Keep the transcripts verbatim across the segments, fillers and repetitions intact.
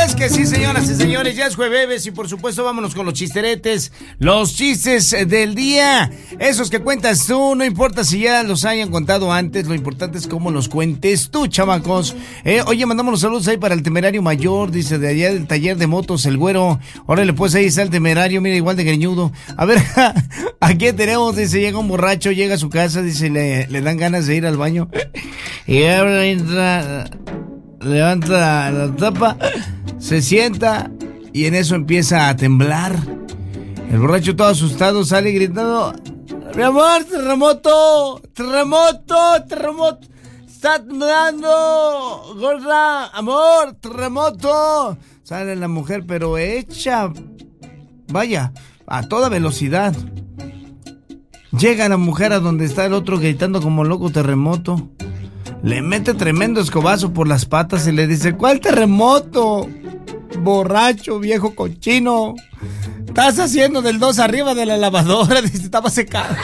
Es que sí, señoras y señores, ya es jueves y por supuesto vámonos con los chisteretes, los chistes del día, esos que cuentas tú, no importa si ya los hayan contado antes, lo importante es cómo los cuentes tú, chamacos. Eh, oye, mandamos los saludos ahí para el Temerario Mayor, dice de allá del taller de motos, el güero. Órale, pues ahí está el Temerario, mira, igual de greñudo. A ver, aquí tenemos, dice, llega un borracho, llega a su casa, dice, le, le dan ganas de ir al baño. Y ahora entra, levanta la tapa, se sienta y en eso empieza a temblar. El borracho todo asustado sale gritando: mi amor, terremoto, terremoto, terremoto, está temblando, gorda, amor, terremoto. Sale la mujer pero hecha, vaya, a toda velocidad. Llega la mujer a donde está el otro gritando como loco: terremoto. Le mete tremendo escobazo por las patas y le dice: ¿cuál terremoto? Borracho, viejo cochino. Estás haciendo del dos arriba de la lavadora. Dice, estaba secada.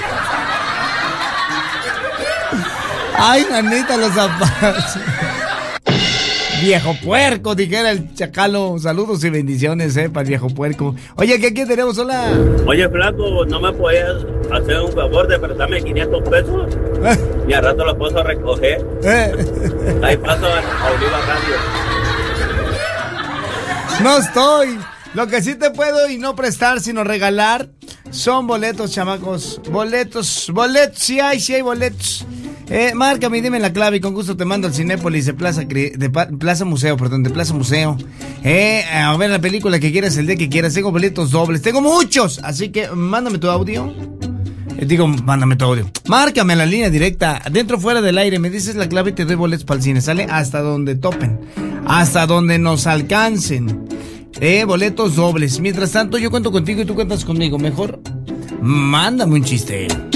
Ay, nanita, los zapatos. Viejo puerco, dijera el chacalo. Saludos y bendiciones, eh, para el viejo puerco. Oye, ¿qué aquí tenemos? Hola. Oye, flaco, ¿no me podías hacer un favor de prestarme quinientos pesos? ¿Eh? Y al rato los paso a recoger. ¿Eh? Ahí paso a, a Oliva Radio. No estoy. Lo que sí te puedo y no prestar, sino regalar, son boletos, chamacos. Boletos, boletos, sí hay, sí hay boletos. Eh, márcame y dime la clave y con gusto te mando al Cinépolis de Plaza, de Plaza Museo, perdón, de Plaza Museo. Eh, a ver la película que quieras, el día que quieras. Tengo boletos dobles, tengo muchos. Así que mándame tu audio. Eh, digo, mándame tu audio. Márcame a la línea directa, dentro o fuera del aire. Me dices la clave y te doy boletos para el cine. Sale hasta donde topen, hasta donde nos alcancen. Eh, boletos dobles. Mientras tanto, yo cuento contigo y tú cuentas conmigo. Mejor, mándame un chiste.